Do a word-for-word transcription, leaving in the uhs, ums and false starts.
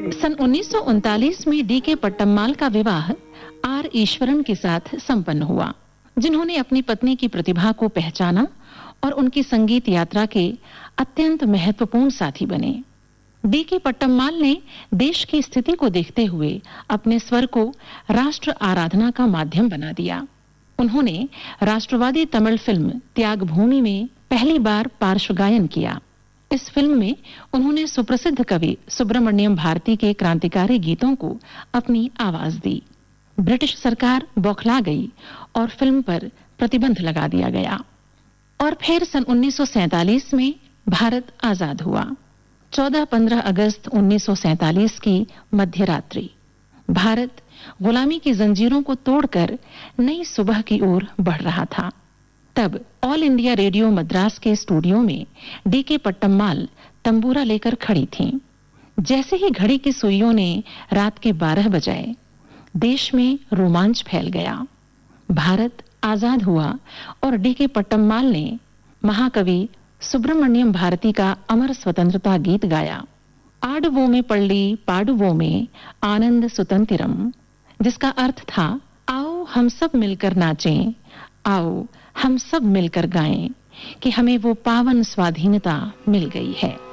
सन उन्नीस सौ उनतालीस में डी के पट्टम्माल का विवाह आर ईश्वरन के साथ संपन्न हुआ, जिन्होंने अपनी पत्नी की प्रतिभा को पहचाना और उनकी संगीत यात्रा के अत्यंत महत्वपूर्ण साथी बने। डी के पट्टम्माल ने देश की स्थिति को देखते हुए अपने स्वर को राष्ट्र आराधना का माध्यम बना दिया। उन्होंने राष्ट्रवादी तमिल फिल्म त्यागभूमि में पहली बार पार्श्व गायन किया। इस फिल्म में उन्होंने सुप्रसिद्ध कवि सुब्रमण्यम भारती के क्रांतिकारी गीतों को अपनी आवाज दी। ब्रिटिश सरकार बौखला गई और फिल्म पर प्रतिबंध लगा दिया गया। और फिर सन उन्नीस सौ सैंतालीस में भारत आजाद हुआ। चौदह पंद्रह अगस्त उन्नीस सौ सैंतालीस की मध्य रात्रि भारत गुलामी की जंजीरों को तोड़कर नई सुबह की ओर बढ़ रहा था। तब ऑल इंडिया रेडियो मद्रास के स्टूडियो में डी के पट्टम्माल तंबूरा लेकर खड़ी थीं। जैसे ही घड़ी की सुइयों ने रात के बारह बजाए, देश में रोमांच फैल गया। भारत आजाद हुआ और डी के पट्टम्माल ने महाकवि सुब्रमण्यम भारती का अमर स्वतंत्रता गीत गाया, आडवो में पल्ली पाडुवो में आनंद सुतंतिरम, जिसका अर्थ था आओ हम सब मिलकर नाचें, आओ हम सब मिलकर गाएं कि हमें वो पावन स्वाधीनता मिल गई है।